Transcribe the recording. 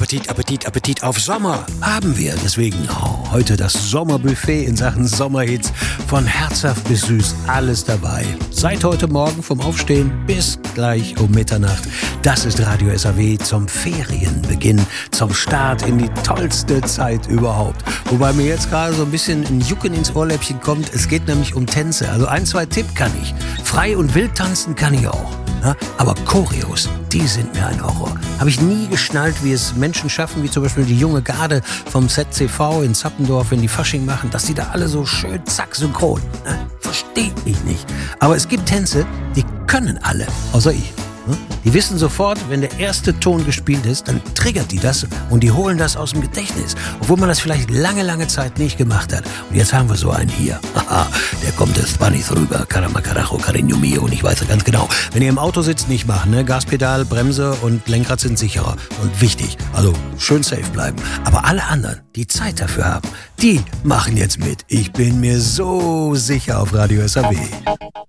Appetit, Appetit, Appetit auf Sommer haben wir. Deswegen heute das Sommerbuffet in Sachen Sommerhits. Von herzhaft bis süß, alles dabei. Seit heute Morgen vom Aufstehen bis gleich um Mitternacht. Das ist Radio SAW zum Ferienbeginn, zum Start in die tollste Zeit überhaupt. Wobei mir jetzt gerade so ein bisschen ein Jucken ins Ohrläppchen kommt. Es geht nämlich um Tänze. Also 1, 2 Tipp kann ich. Frei und wild tanzen kann ich auch. Ja, aber Choreos, die sind mir ein Horror. Habe ich nie geschnallt, wie es Menschen schaffen, wie zum Beispiel die junge Garde vom ZCV in Zappendorf, wenn die Fasching machen, dass die da alle so schön zack synchron. Verstehe ich nicht. Aber es gibt Tänze, die können alle, außer ich. Die wissen sofort, wenn der erste Ton gespielt ist, dann triggert die das und die holen das aus dem Gedächtnis. Obwohl man das vielleicht lange, lange Zeit nicht gemacht hat. Und jetzt haben wir so einen hier. Haha, der kommt des Spanish rüber. Caramba, carajo, cariño mio. Und ich weiß ja ganz genau, wenn ihr im Auto sitzt, nicht machen. Ne? Gaspedal, Bremse und Lenkrad sind sicherer. Und wichtig, also schön safe bleiben. Aber alle anderen, die Zeit dafür haben, die machen jetzt mit. Ich bin mir so sicher auf Radio SAW.